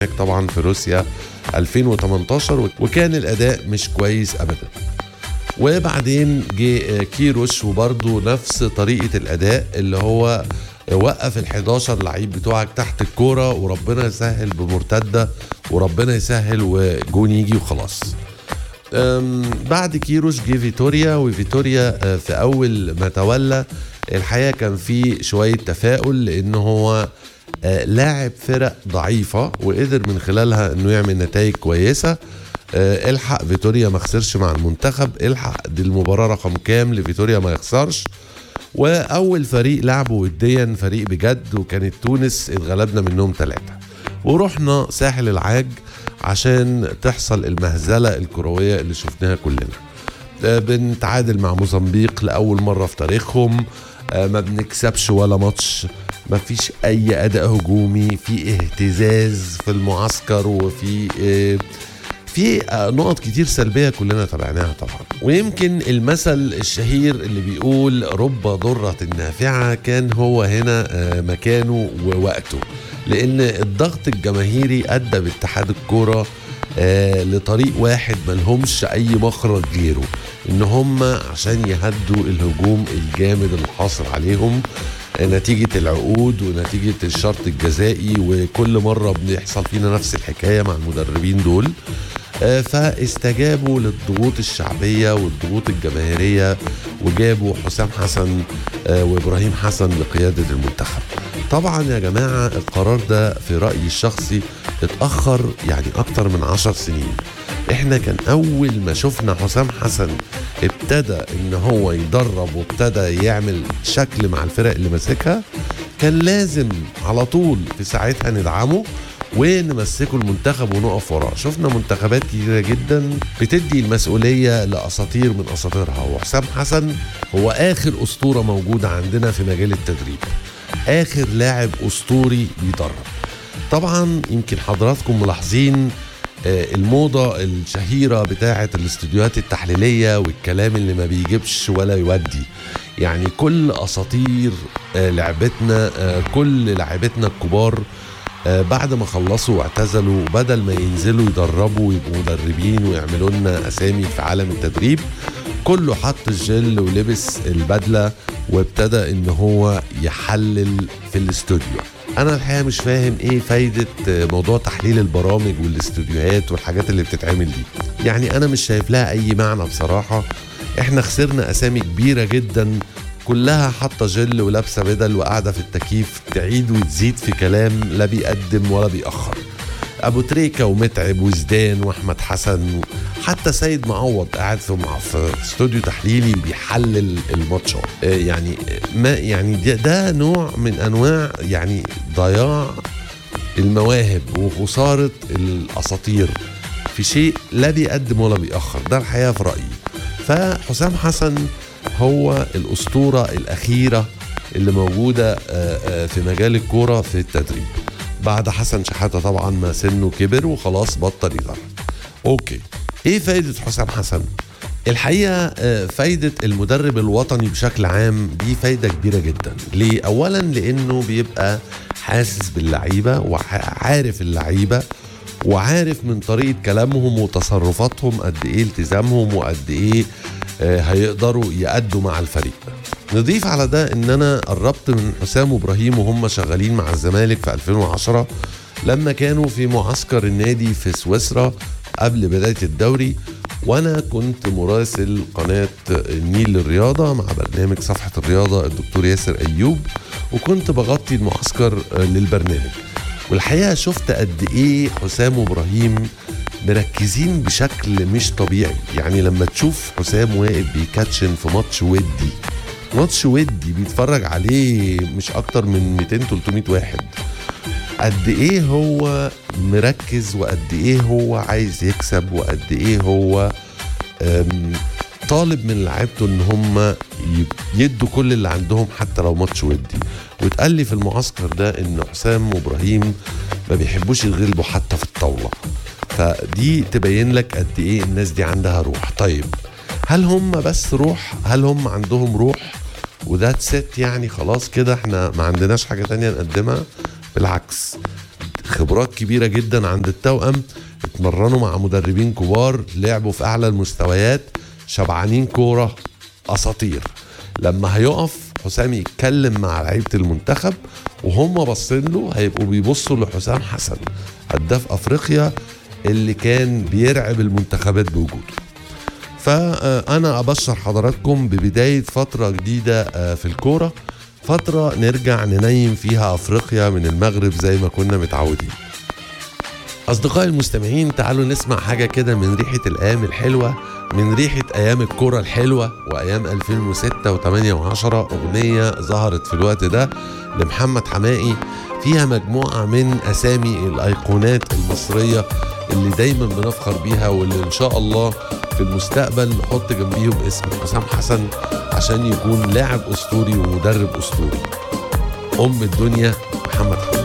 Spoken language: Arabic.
طبعا في روسيا 2018 وكان الأداء مش كويس أبدا. وبعدين جه كيروش وبرضه نفس طريقة الأداء اللي هو وقف ال11 لعيب بتوعك تحت الكورة وربنا يسهل بمرتدة وربنا يسهل وجون يجي وخلاص. بعد كيروش جه فيتوريا، وفيتوريا في أول ما تولى الحقيقة كان في شوية تفاؤل لأنه هو لاعب فرق ضعيفة وقدر من خلالها أنه يعمل نتائج كويسة. الحق فيتوريا ما خسرش مع المنتخب، الحق دي المباراة رقم كام لفيتوريا ما يخسرش. وأول فريق لعبه وديا فريق بجد وكانت تونس، اتغلبنا منهم 3 ورحنا ساحل العاج عشان تحصل المهزلة الكروية اللي شفناها كلنا. بنتعادل مع موزمبيق لأول مرة في تاريخهم، ما بنكسبش ولا ماتش، ما فيش أي أداء هجومي، في اهتزاز في المعسكر وفي نقط كتير سلبية كلنا تابعناها طبعا. ويمكن المثل الشهير اللي بيقول رب ضرة نافعة كان هو هنا مكانه ووقته، لأن الضغط الجماهيري أدى باتحاد الكورة لطريق واحد ملهمش أي مخرج غيره، إن هم عشان يهدوا الهجوم الجامد اللي حاصل عليهم نتيجة العقود ونتيجة الشرط الجزائي، وكل مرة بنحصل فينا نفس الحكاية مع المدربين دول. فاستجابوا للضغوط الشعبية والضغوط الجماهيرية وجابوا حسام حسن وإبراهيم حسن لقيادة المنتخب. طبعا يا جماعة القرار ده في رأيي الشخصي اتأخر يعني أكتر من 10 سنين. احنا كان أول ما شفنا حسام حسن ابتدى ان هو يدرب وابتدى يعمل شكل مع الفرق اللي ماسكها، كان لازم على طول في ساعتها ندعمه ونمسكوا المنتخب ونقف وراه. شفنا منتخبات كتيرة جدا بتدي المسؤولية لأساطير من أساطيرها، وحسام حسن هو آخر أسطورة موجودة عندنا في مجال التدريب، آخر لاعب أسطوري بيدرب. طبعا يمكن حضراتكم ملاحظين الموضة الشهيرة بتاعة الاستوديوهات التحليلية والكلام اللي ما بيجيبش ولا يودي. يعني كل أساطير لعبتنا، كل لاعبتنا الكبار بعد ما خلصوا واعتزلوا بدل ما ينزلوا يدربوا ويبقوا مدربين ويعملوا لنا أسامي في عالم التدريب، كله حط الجل ولبس البدلة وابتدى ان هو يحلل في الاستوديو. انا الحقيقة مش فاهم ايه فايدة موضوع تحليل البرامج والاستوديوهات والحاجات اللي بتتعمل دي، يعني انا مش شايف لها اي معنى بصراحة. احنا خسرنا اسامي كبيرة جدا كلها حاطة جل ولابسة بدل وقاعدة في التكييف تعيد وتزيد في كلام لا بيقدم ولا بيأخر. ابو تريكة ومتعب وزدان واحمد حسن، حتى سيد معوض قاعد في استوديو تحليلي بيحلل الماتشات. يعني ما يعني ده نوع من انواع يعني ضياع المواهب وخسارة الاساطير في شيء لا بيقدم ولا بيأخر. ده الحقيقة في رأيي. فحسام حسن هو الأسطورة الأخيرة اللي موجودة في مجال الكورة في التدريب بعد حسن شحاتة طبعا ما سنه كبر وخلاص بطل يدرب. اوكي، ايه فايدة حسام حسن؟ الحقيقة فايدة المدرب الوطني بشكل عام دي فايدة كبيرة جدا. ليه؟ اولا لانه بيبقى حاسس باللعيبة وعارف اللعيبة وعارف من طريقة كلامهم وتصرفاتهم قد ايه التزامهم وقد ايه هيقدروا يأدوا مع الفريق. نضيف على ده ان انا قربت من حسام وابراهيم وهم شغالين مع الزمالك في 2010 لما كانوا في معسكر النادي في سويسرا قبل بداية الدوري، وانا كنت مراسل قناة النيل للرياضة مع برنامج صفحة الرياضة الدكتور ياسر ايوب، وكنت بغطي المعسكر للبرنامج. والحقيقة شفت قد ايه حسام وابراهيم مركزين بشكل مش طبيعي. يعني لما تشوف حسام واقف بيكاتشن في ماتش ودي بيتفرج عليه مش اكتر من 200-300 واحد، قد ايه هو مركز وقد ايه هو عايز يكسب وقد ايه هو طالب من لعيبته ان هم يدوا كل اللي عندهم حتى لو ماتش ودي. واتقال لي في المعسكر ده ان حسام وابراهيم ما بيحبوش يغلبوا حتى في الطاولة، فدي تبين لك قد ايه الناس دي عندها روح. طيب هل هم بس روح؟ هل هم عندهم روح وده ست يعني خلاص كده احنا ما عندناش حاجة تانية نقدمها؟ بالعكس، خبرات كبيرة جدا عند التوأم، اتمرنوا مع مدربين كبار، لعبوا في أعلى المستويات، شبعانين كورة، أساطير. لما هيقف حسام يتكلم مع لعيبة المنتخب وهم باصين له، هيبقوا بيبصوا لحسام حسن هداف أفريقيا اللي كان بيرعب المنتخبات بوجوده. فأنا أبشر حضراتكم ببداية فترة جديدة في الكورة، فترة نرجع ننيم فيها أفريقيا من المغرب زي ما كنا متعودين. أصدقائي المستمعين، تعالوا نسمع حاجة كده من ريحة الأيام الحلوة، من ريحة أيام الكرة الحلوة وأيام 2006 و8 و10. أغنية ظهرت في الوقت ده لمحمد حماقي، فيها مجموعة من أسامي الأيقونات المصرية اللي دايما بنفخر بيها، واللي إن شاء الله في المستقبل نحط جنبيهم اسم حسام حسن عشان يكون لاعب أسطوري ومدرب أسطوري. أم الدنيا محمد حماقي.